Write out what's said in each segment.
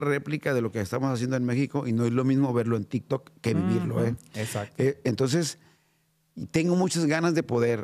réplica de lo que estamos haciendo en México y no es lo mismo verlo en TikTok que vivirlo. Exacto. Entonces, tengo muchas ganas de poder...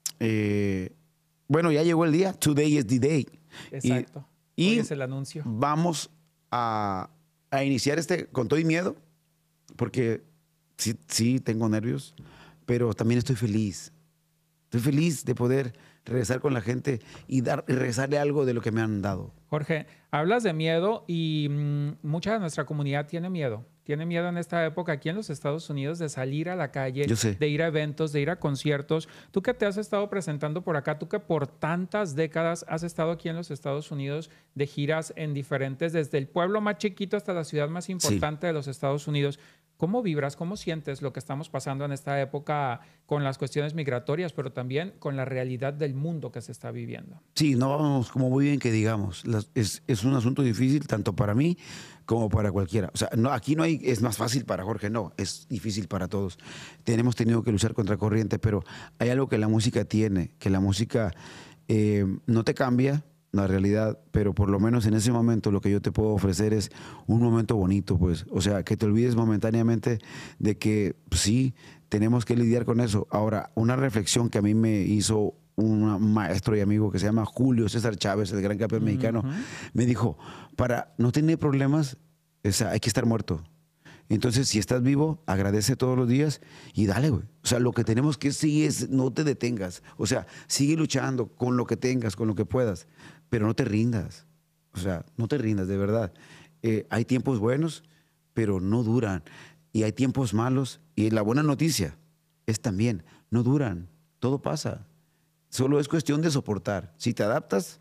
bueno, ya llegó el día. Today is the day. Exacto. Y hoy es el anuncio. vamos a iniciar con todo y miedo, porque sí tengo nervios, pero también estoy feliz. Estoy feliz de poder regresar con la gente y regresarle algo de lo que me han dado. Jorge, hablas de miedo y mucha de nuestra comunidad tiene miedo. Tiene miedo en esta época aquí en los Estados Unidos de salir a la calle, Yo sé. de ir a eventos, de ir a conciertos. Tú que te has estado presentando por acá, tú que por tantas décadas has estado aquí en los Estados Unidos de giras en diferentes, desde el pueblo más chiquito hasta la ciudad más importante de los Estados Unidos. ¿Cómo vibras? ¿Cómo sientes lo que estamos pasando en esta época con las cuestiones migratorias, pero también con la realidad del mundo que se está viviendo? Sí, no vamos como muy bien que digamos. Es un asunto difícil tanto para mí como para cualquiera. O sea, aquí no hay, es más fácil para Jorge, no, es difícil para todos. Hemos tenido que luchar contra corriente, pero hay algo que la música tiene, que la música no te cambia la realidad, pero por lo menos en ese momento lo que yo te puedo ofrecer es un momento bonito, pues. O sea, que te olvides momentáneamente de que pues, sí, tenemos que lidiar con eso. Ahora, una reflexión que a mí me hizo un maestro y amigo que se llama Julio César Chávez, el gran campeón mexicano, me dijo, para no tener problemas, o sea, hay que estar muerto. Entonces, si estás vivo, agradece todos los días y dale, güey. O sea, lo que tenemos que seguir es no te detengas. O sea, sigue luchando con lo que tengas, con lo que puedas, pero no te rindas. O sea, no te rindas, de verdad. Hay tiempos buenos, pero no duran. Y hay tiempos malos. Y la buena noticia es también, no duran. Todo pasa. Solo es cuestión de soportar. Si te adaptas,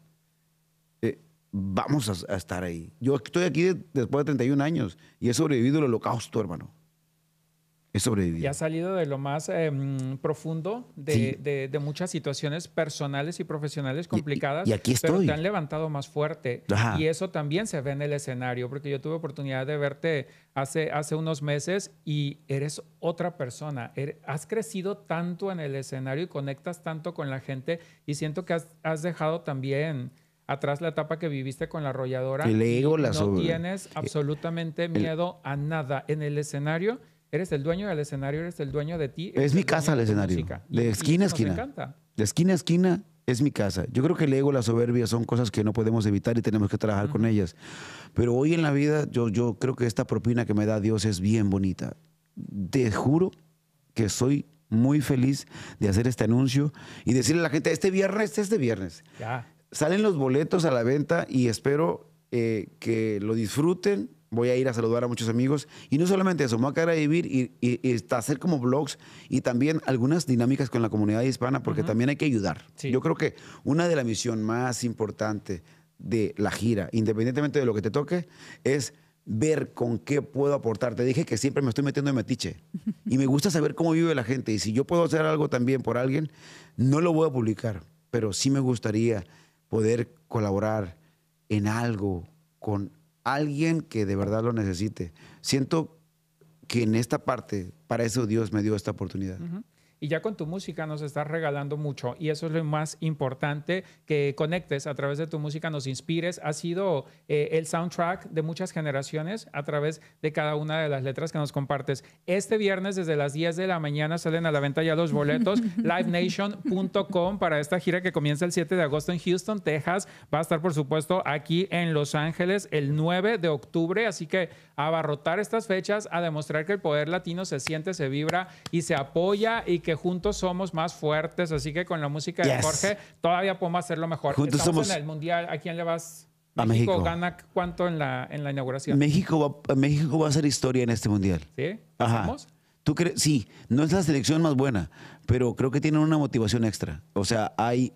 vamos a estar ahí. Yo estoy aquí después de 31 años y he sobrevivido el holocausto, hermano. He sobrevivido. Y has salido de lo más profundo de muchas situaciones personales y profesionales complicadas. Y aquí estoy. Pero te han levantado más fuerte. Ajá. Y eso también se ve en el escenario, porque yo tuve oportunidad de verte hace unos meses y eres otra persona. Has crecido tanto en el escenario y conectas tanto con la gente y siento que has dejado también atrás la etapa que viviste con la arrolladora. No tienes absolutamente miedo a nada. En el escenario eres el dueño del escenario, eres el dueño de ti. Es mi casa el escenario. De esquina a esquina. Nos encanta. De esquina a esquina es mi casa. Yo creo que el ego, la soberbia son cosas que no podemos evitar y tenemos que trabajar con ellas. Pero hoy en la vida yo creo que esta propina que me da Dios es bien bonita. Te juro que soy muy feliz de hacer este anuncio y decirle a la gente, este viernes. Ya. Salen los boletos a la venta y espero que lo disfruten. Voy a ir a saludar a muchos amigos. Y no solamente eso, me voy a quedar a vivir y hacer como vlogs y también algunas dinámicas con la comunidad hispana porque también hay que ayudar. Sí. Yo creo que una de las misiones más importantes de la gira, independientemente de lo que te toque, es ver con qué puedo aportar. Te dije que siempre me estoy metiendo en metiche y me gusta saber cómo vive la gente. Y si yo puedo hacer algo también por alguien, no lo voy a publicar, pero sí me gustaría poder colaborar en algo con alguien que de verdad lo necesite. Siento que en esta parte, para eso Dios me dio esta oportunidad. Y ya con tu música nos estás regalando mucho y eso es lo más importante, que conectes a través de tu música, nos inspires. Ha sido el soundtrack de muchas generaciones a través de cada una de las letras que nos compartes. Este viernes desde las 10 de la mañana salen a la venta ya los boletos. livenation.com para esta gira que comienza el 7 de agosto en Houston, Texas. Va a estar, por supuesto, aquí en Los Ángeles el 9 de octubre. Así que a abarrotar estas fechas, a demostrar que el poder latino se siente, se vibra y se apoya y que juntos somos más fuertes. Así que con la música de Jorge todavía podemos hacerlo mejor. Juntos Estamos somos en el Mundial. ¿A quién le vas? A México. ¿Gana cuánto en la inauguración? México va a hacer historia en este Mundial. ¿Sí? Ajá. ¿Vamos? ¿Tú crees? Sí, no es la selección más buena, pero creo que tienen una motivación extra. O sea, hay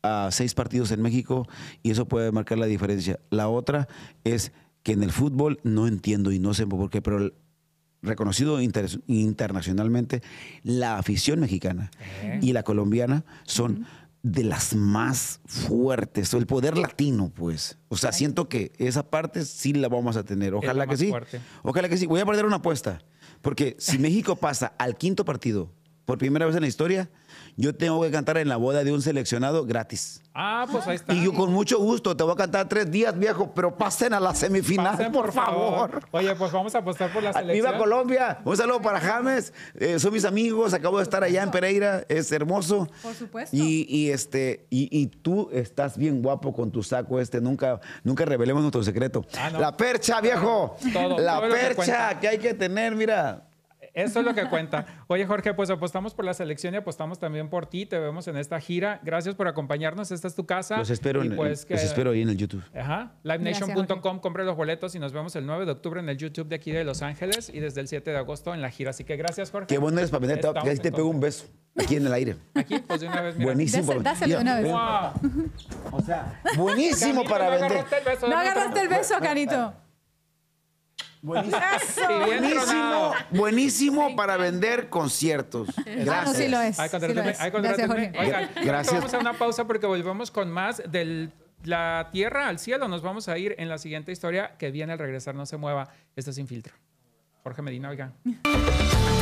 6 partidos en México y eso puede marcar la diferencia. La otra es que en el fútbol no entiendo y no sé por qué, pero reconocido internacionalmente, la afición mexicana y la colombiana son de las más fuertes, el poder latino, pues. O sea, siento que esa parte sí la vamos a tener. Ojalá que sí. Fuerte. Ojalá que sí. Voy a perder una apuesta, porque si México pasa al 5.º partido por primera vez en la historia, yo tengo que cantar en la boda de un seleccionado gratis. Ah, pues ahí está. Y yo con mucho gusto te voy a cantar 3 días, viejo, pero pasen a la semifinal, Pasen, por favor. Oye, pues vamos a apostar por la selección. ¡Viva Colombia! Un saludo para James. Son mis amigos. Acabo de estar allá en Pereira. Es hermoso. Por supuesto. Y tú estás bien guapo con tu saco Nunca revelemos nuestro secreto. No. La percha, viejo. Todo la lo que percha cuenta. que hay que tener, mira. Eso es lo que cuenta. Oye, Jorge, pues apostamos por la selección y apostamos también por ti. Te vemos en esta gira. Gracias por acompañarnos. Esta es tu casa. Los espero, Y pues los espero ahí en el YouTube. Ajá. Gracias, LiveNation.com, Jorge. compre los boletos y nos vemos el 9 de octubre en el YouTube de aquí de Los Ángeles y desde el 7 de agosto en la gira. Así que gracias, Jorge. Qué bueno eres para vender. Estamos Ya te en pego un beso. Aquí en el aire. Aquí, pues de una vez. Mira. Buenísimo. Dáselo de una vez. Wow. O sea, buenísimo Canito, para no vender. agarraste el beso, No me agarraste el beso, Canito. Buenísimo. Sí, bien Buenísimo, tronado. buenísimo para vender conciertos. Gracias. sí lo es. Ay, Sí lo contrátenme, es. ay, Gracias, contrátenme. Jorge. Oigan, Gracias. vamos a una pausa porque volvemos con más de la tierra al cielo. Nos vamos a ir en la siguiente historia que viene al regresar. No se mueva. Esto es Sin Filtro. Jorge Medina, oigan.